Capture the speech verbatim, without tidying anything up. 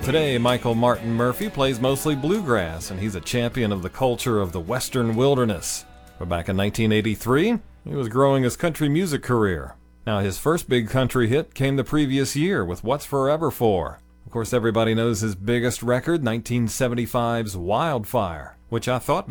Today, Michael Martin Murphey plays mostly bluegrass, and he's a champion of the culture of the western wilderness. But back in nineteen eighty-three, he was growing his country music career. Now, his first big country hit came the previous year with What's Forever For. Of course, everybody knows his biggest record, nineteen seventy-five's Wildfire, which I thought